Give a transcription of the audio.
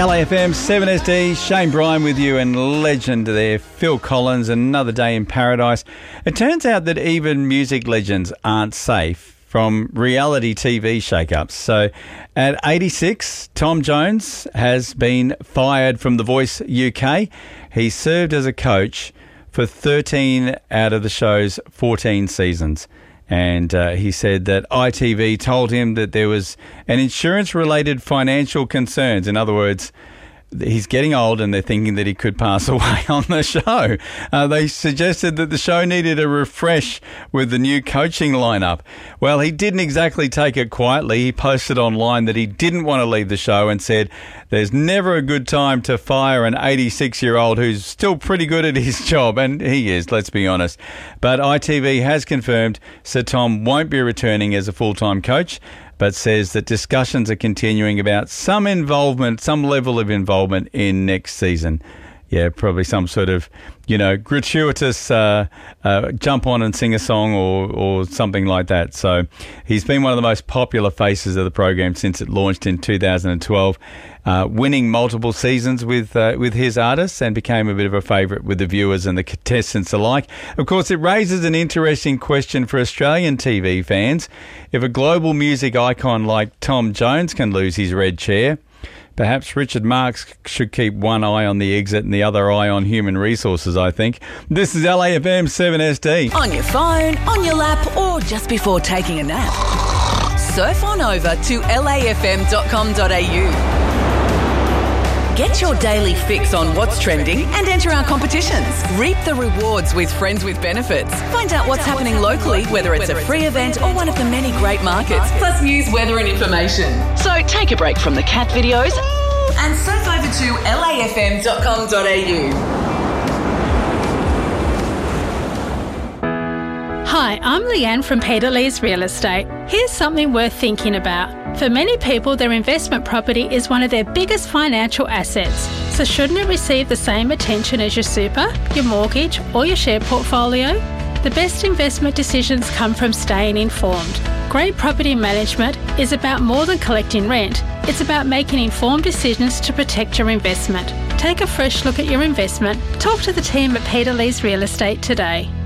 LAFM 7SD, Shane Bryan with you, and legend there, Phil Collins, Another Day in Paradise. It turns out that even music legends aren't safe from reality TV shake-ups. So at 86, Tom Jones has been fired from The Voice UK. He served as a coach for 13 out of the show's 14 seasons. And he said that ITV told him that there was an insurance-related financial concerns. In other words, he's getting old and they're thinking that he could pass away on the show. They suggested that the show needed a refresh with the new coaching lineup. Well, he didn't exactly take it quietly. He posted online that he didn't want to leave the show and said, "There's never a good time to fire an 86-year-old who's still pretty good at his job." And he is, let's be honest. But ITV has confirmed Sir Tom won't be returning as a full-time coach, but says that discussions are continuing about some level of involvement in next season. Yeah, probably some sort of, gratuitous jump on and sing a song or something like that. So he's been one of the most popular faces of the program since it launched in 2012, winning multiple seasons with his artists, and became a bit of a favourite with the viewers and the contestants alike. Of course, it raises an interesting question for Australian TV fans. If a global music icon like Tom Jones can lose his red chair, perhaps Richard Marx should keep one eye on the exit and the other eye on human resources, I think. This is LAFM 7SD. On your phone, on your lap, or just before taking a nap. Surf on over to lafm.com.au. Get your daily fix on what's trending and enter our competitions. Reap the rewards with Friends with Benefits. Find out what's happening locally, whether it's a free event or one of the many great markets, plus news, weather and information. So take a break from the cat videos and surf over to lafm.com.au. Hi, I'm Leanne from Peter Lee's Real Estate. Here's something worth thinking about. For many people, their investment property is one of their biggest financial assets. So shouldn't it receive the same attention as your super, your mortgage or your share portfolio? The best investment decisions come from staying informed. Great property management is about more than collecting rent. It's about making informed decisions to protect your investment. Take a fresh look at your investment. Talk to the team at Peter Lee's Real Estate today.